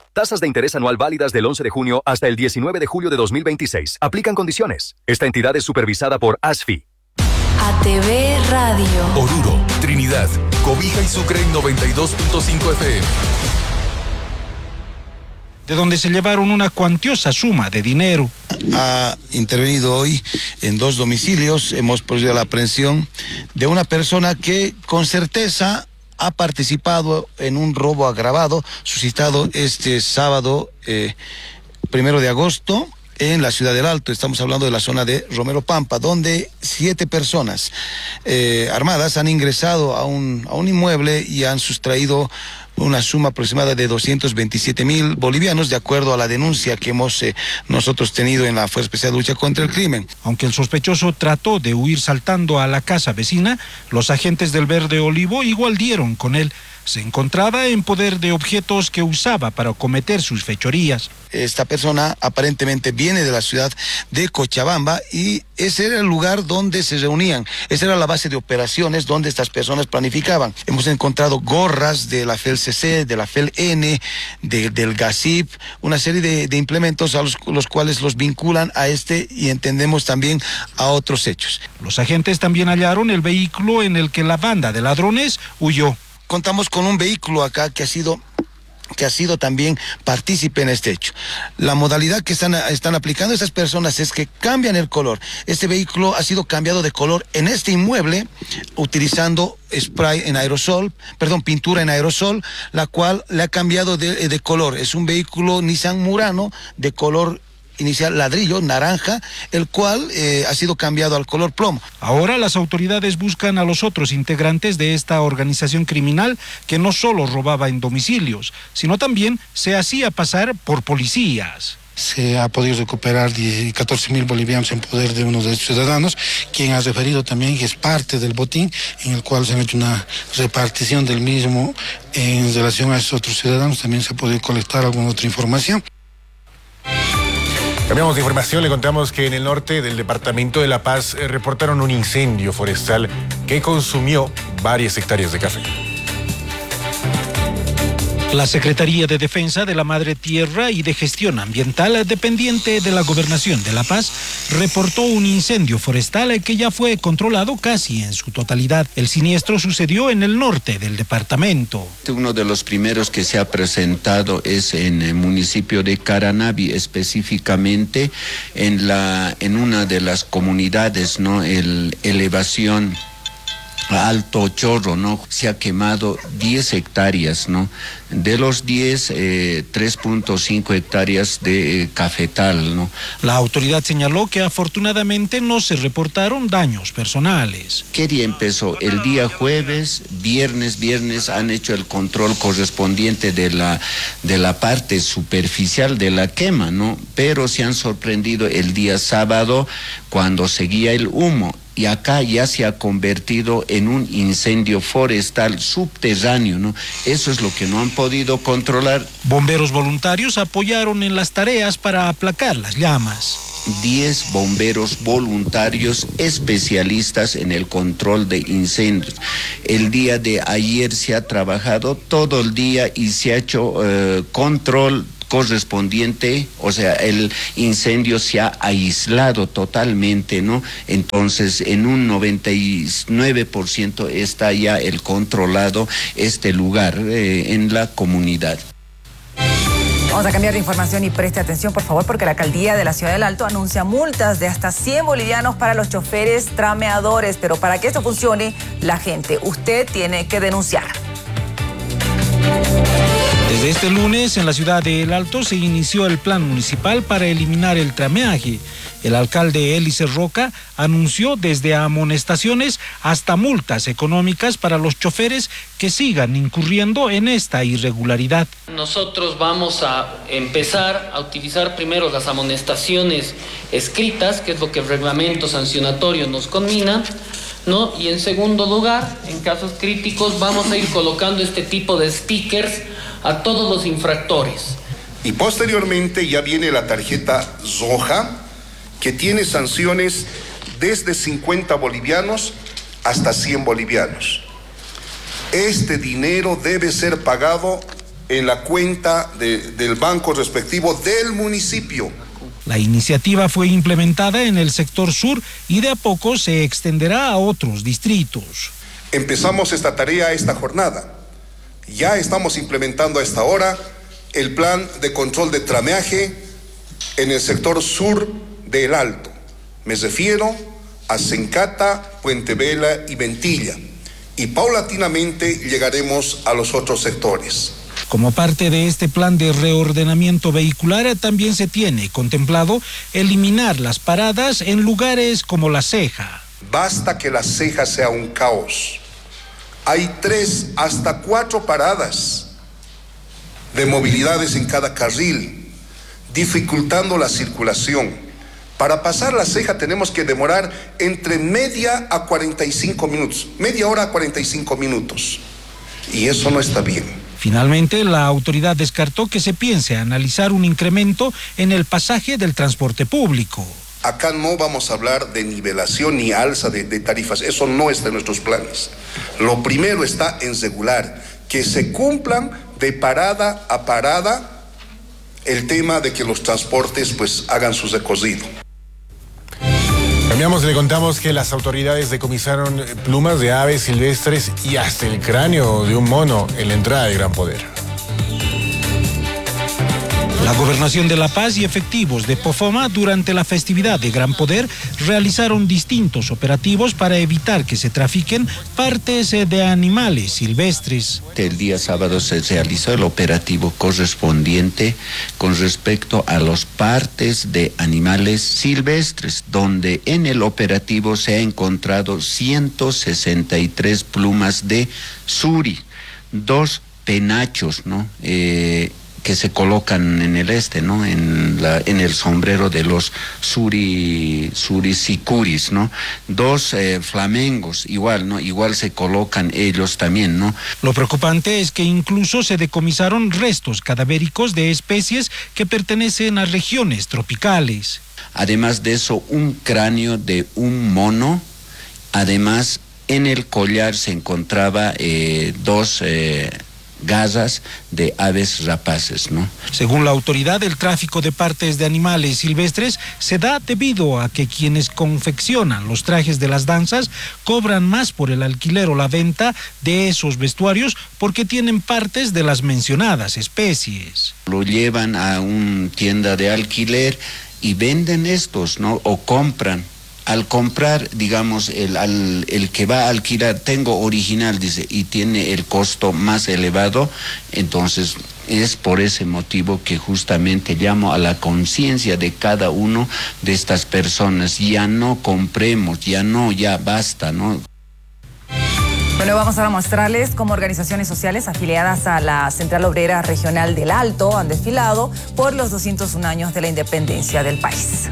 Tasas de interés anual válidas del 11 de junio hasta el 19 de julio de 2026. Aplican condiciones. Esta entidad es supervisada por ASFI. ATV Radio. Oruro, Trinidad, Cobija y Sucre en 92.5 FM. De donde se llevaron una cuantiosa suma de dinero. Ha intervenido hoy en 2 domicilios. Hemos procedido a la aprehensión de una persona que con certeza ha participado en un robo agravado suscitado este sábado 1 de agosto en la ciudad del Alto. Estamos hablando de la zona de Romero Pampa, donde 7 personas armadas han ingresado a un inmueble y han sustraído una suma aproximada de 227,000 bolivianos, de acuerdo a la denuncia que hemos nosotros tenido en la Fuerza Especial de Lucha contra el Crimen. Aunque el sospechoso trató de huir saltando a la casa vecina, los agentes del Verde Olivo igual dieron con él. Se encontraba en poder de objetos que usaba para cometer sus fechorías. Esta persona aparentemente viene de la ciudad de Cochabamba y ese era el lugar donde se reunían. Esa era la base de operaciones donde estas personas planificaban. Hemos encontrado gorras de la FELCC, de la FELN, del GASIP, una serie de implementos a los cuales los vinculan a este y entendemos también a otros hechos. Los agentes también hallaron el vehículo en el que la banda de ladrones huyó. Contamos con un vehículo acá que ha sido también partícipe en este hecho. La modalidad que están aplicando estas personas es que cambian el color. Este vehículo ha sido cambiado de color en este inmueble utilizando pintura en aerosol, la cual le ha cambiado de color. Es un vehículo Nissan Murano de color inicial ladrillo, naranja, el cual ha sido cambiado al color plomo. Ahora las autoridades buscan a los otros integrantes de esta organización criminal que no solo robaba en domicilios, sino también se hacía pasar por policías. Se ha podido recuperar 14,000 bolivianos en poder de uno de estos ciudadanos, quien ha referido también que es parte del botín, en el cual se ha hecho una repartición del mismo en relación a esos otros ciudadanos. También se ha podido colectar alguna otra información. Cambiamos de información, le contamos que en el norte del departamento de La Paz reportaron un incendio forestal que consumió varias hectáreas de café. La Secretaría de Defensa de la Madre Tierra y de Gestión Ambiental, dependiente de la Gobernación de La Paz, reportó un incendio forestal que ya fue controlado casi en su totalidad. El siniestro sucedió en el norte del departamento. Uno de los primeros que se ha presentado es en el municipio de Caranavi, específicamente en una de las comunidades, ¿no? Elevación Alto Chorro, ¿no? Se ha quemado 10 hectáreas, ¿no? De los 10, 3.5 hectáreas de cafetal, ¿no? La autoridad señaló que afortunadamente no se reportaron daños personales. ¿Qué día empezó? El día jueves, viernes han hecho el control correspondiente de la parte superficial de la quema, ¿no? Pero se han sorprendido el día sábado cuando seguía el humo. Y acá ya se ha convertido en un incendio forestal subterráneo, ¿no? Eso es lo que no han podido controlar. Bomberos voluntarios apoyaron en las tareas para aplacar las llamas. 10 bomberos voluntarios especialistas en el control de incendios. El día de ayer se ha trabajado todo el día y se ha hecho control correspondiente, o sea, el incendio se ha aislado totalmente, ¿no? Entonces, en un 99% está ya el controlado este lugar en la comunidad. Vamos a cambiar de información y preste atención, por favor, porque la alcaldía de la Ciudad del Alto anuncia multas de hasta 100 bolivianos para los choferes trameadores, pero para que esto funcione, usted tiene que denunciar. Desde este lunes, en la ciudad de El Alto se inició el plan municipal para eliminar el trameaje. El alcalde Hélice Roca anunció desde amonestaciones hasta multas económicas para los choferes que sigan incurriendo en esta irregularidad. Nosotros vamos a empezar a utilizar primero las amonestaciones escritas, que es lo que el reglamento sancionatorio nos conmina, ¿no? Y en segundo lugar, en casos críticos, vamos a ir colocando este tipo de stickers a todos los infractores. Y posteriormente ya viene la tarjeta roja, que tiene sanciones desde 50 bolivianos hasta 100 bolivianos. Este dinero debe ser pagado en la cuenta del banco respectivo del municipio. La iniciativa fue implementada en el sector sur y de a poco se extenderá a otros distritos. Empezamos esta tarea, esta jornada. Ya estamos implementando a esta hora el plan de control de trameaje en el sector sur del Alto. Me refiero a Sencata, Puente Vela y Ventilla. Y paulatinamente llegaremos a los otros sectores. Como parte de este plan de reordenamiento vehicular, también se tiene contemplado eliminar las paradas en lugares como La Ceja. Basta que La Ceja sea un caos. Hay 3 hasta 4 paradas de movilidades en cada carril, dificultando la circulación. Para pasar La Ceja tenemos que demorar entre media a 45 minutos, media hora a 45 minutos. Y eso no está bien. Finalmente, la autoridad descartó que se piense analizar un incremento en el pasaje del transporte público. Acá no vamos a hablar de nivelación ni alza de tarifas, eso no está en nuestros planes. Lo primero está en regular, que se cumplan de parada a parada el tema de que los transportes pues hagan su recorrido. Cambiamos, le contamos que las autoridades decomisaron plumas de aves silvestres y hasta el cráneo de un mono en la entrada de Gran Poder. La Gobernación de La Paz y efectivos de Pofoma durante la festividad de Gran Poder realizaron distintos operativos para evitar que se trafiquen partes de animales silvestres. El día sábado se realizó el operativo correspondiente con respecto a las partes de animales silvestres, donde en el operativo se ha encontrado 163 plumas de suri, 2 penachos, ¿no? Que se colocan en el ¿no? En el sombrero de los surisicuris, ¿no? 2 flamengos, igual, ¿no? Igual se colocan ellos también, ¿no? Lo preocupante es que incluso se decomisaron restos cadavéricos de especies que pertenecen a regiones tropicales. Además de eso, un cráneo de un mono. Además, en el collar se encontraba 2 garras de aves rapaces, ¿no? Según la autoridad, el tráfico de partes de animales silvestres se da debido a que quienes confeccionan los trajes de las danzas cobran más por el alquiler o la venta de esos vestuarios porque tienen partes de las mencionadas especies. Lo llevan a una tienda de alquiler y venden estos, ¿no? O compran. Al comprar, digamos, el que va a alquilar, tengo original, dice, y tiene el costo más elevado, entonces es por ese motivo que justamente llamo a la conciencia de cada uno de estas personas. Ya no compremos, ya basta, ¿no? Bueno, vamos ahora a mostrarles cómo organizaciones sociales afiliadas a la Central Obrera Regional del Alto han desfilado por los 201 años de la independencia del país.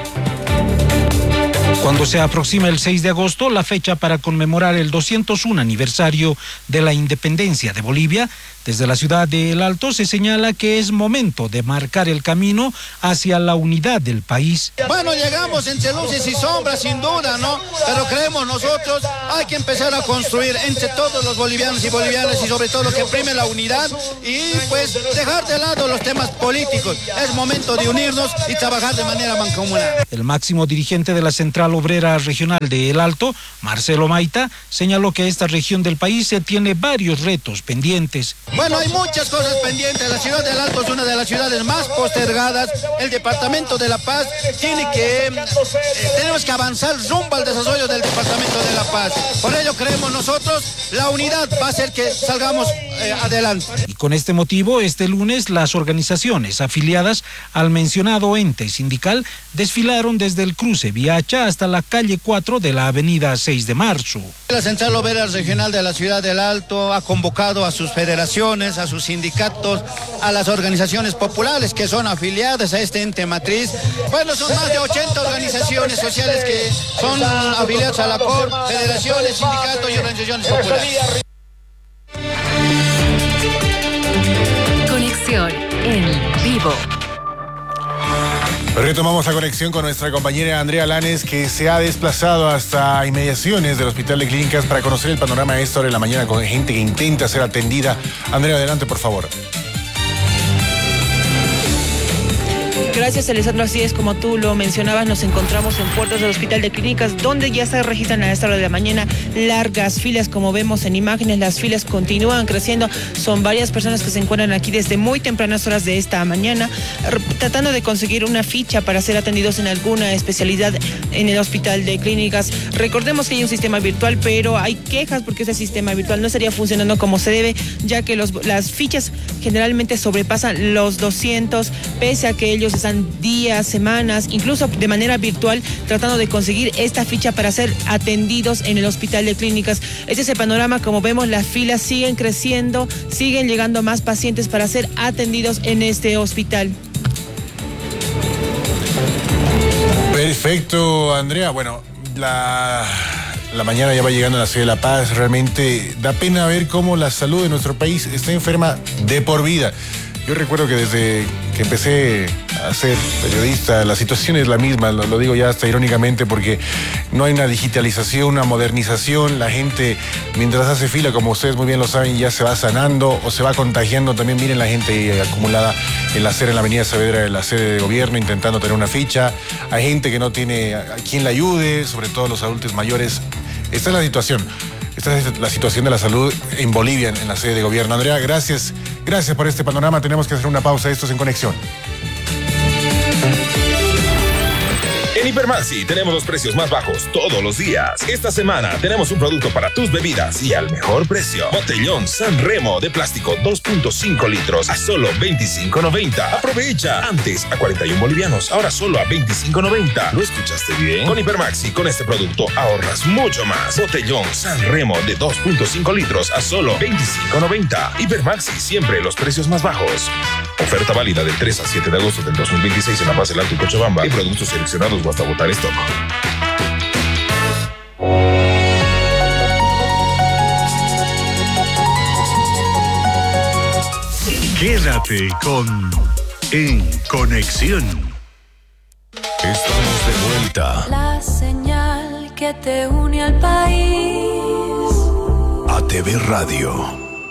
Cuando se aproxima el 6 de agosto, la fecha para conmemorar el 201 aniversario de la independencia de Bolivia, desde la ciudad de El Alto se señala que es momento de marcar el camino hacia la unidad del país. Bueno, llegamos entre luces y sombras, sin duda, ¿no? Pero creemos nosotros, hay que empezar a construir entre todos los bolivianos y bolivianas y sobre todo que prime la unidad y pues dejar de lado los temas políticos. Es momento de unirnos y trabajar de manera mancomunada. El máximo dirigente de la Central Obrera Regional de El Alto, Marcelo Maita, señaló que esta región del país tiene varios retos pendientes. Bueno, hay muchas cosas pendientes. La ciudad del Alto es una de las ciudades más postergadas. El departamento de La Paz tenemos que avanzar rumbo al desarrollo del departamento de La Paz. Por ello creemos nosotros, la unidad va a hacer que salgamos adelante. Y con este motivo, este lunes las organizaciones afiliadas al mencionado ente sindical desfilaron desde el cruce Viacha hasta la calle 4 de la avenida 6 de marzo. La Central Obrera Regional de la ciudad del Alto ha convocado a sus federaciones, a sus sindicatos, a las organizaciones populares que son afiliadas a este ente matriz. Bueno, son más de 80 organizaciones sociales que son afiliadas a la COR, federaciones, sindicatos y organizaciones populares. Conexión en vivo. Retomamos la conexión con nuestra compañera Andrea Lanes, que se ha desplazado hasta inmediaciones del Hospital de Clínicas para conocer el panorama de esta hora de la mañana con gente que intenta ser atendida. Andrea, adelante, por favor. Gracias, Alessandro. Así es, como tú lo mencionabas, nos encontramos en puertas del Hospital de Clínicas, donde ya se registran a esta hora de la mañana largas filas. Como vemos en imágenes, las filas continúan creciendo. Son varias personas que se encuentran aquí desde muy tempranas horas de esta mañana, tratando de conseguir una ficha para ser atendidos en alguna especialidad en el Hospital de Clínicas. Recordemos que hay un sistema virtual, pero hay quejas porque ese sistema virtual no estaría funcionando como se debe, ya que las fichas generalmente sobrepasan los 200, pese a que ellos están días, semanas, incluso de manera virtual, tratando de conseguir esta ficha para ser atendidos en el Hospital de Clínicas. Este es el panorama. Como vemos, las filas siguen creciendo, siguen llegando más pacientes para ser atendidos en este hospital. Perfecto, Andrea. Bueno, la mañana ya va llegando a la ciudad de La Paz. Realmente da pena ver cómo la salud de nuestro país está enferma de por vida. Yo recuerdo que desde que empecé a ser periodista, la situación es la misma, lo digo ya hasta irónicamente, porque no hay una digitalización, una modernización. La gente, mientras hace fila, como ustedes muy bien lo saben, ya se va sanando o se va contagiando. También miren la gente acumulada en la acera, en la avenida Saavedra, en la sede de gobierno, intentando tener una ficha. Hay gente que no tiene a quien la ayude, sobre todo los adultos mayores. Esta es la situación. Esta es la situación de la salud en Bolivia, en la sede de gobierno. Andrea, gracias por este panorama. Tenemos que hacer una pausa. Esto es En Conexión. En Hipermaxi tenemos los precios más bajos todos los días. Esta semana tenemos un producto para tus bebidas y al mejor precio. Botellón San Remo de plástico 2.5 litros a solo $25.90. Aprovecha. Antes a 41 bolivianos, ahora solo a $25.90. ¿Lo escuchaste bien? Con Hipermaxi, con este producto ahorras mucho más. Botellón San Remo de 2.5 litros a solo $25.90. Hipermaxi, siempre los precios más bajos. Oferta válida del 3 al 7 de agosto del 2026 en La Paz, El Alto y Cochabamba. Y productos seleccionados o hasta agotar stock. Quédate con En Conexión. Estamos de vuelta. La señal que te une al país. ATV Radio.